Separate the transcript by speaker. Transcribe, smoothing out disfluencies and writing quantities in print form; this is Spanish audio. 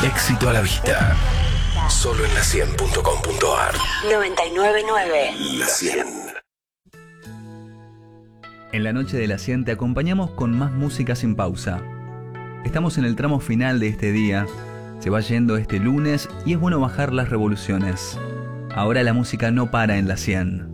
Speaker 1: Éxito a la vista. Solo en la100.com.ar.
Speaker 2: 999.
Speaker 1: La 100.
Speaker 3: En la noche de la 100 te acompañamos con más música sin pausa. Estamos en el tramo final de este día. Se va yendo este lunes y es bueno bajar las revoluciones. Ahora la música no para en la 100.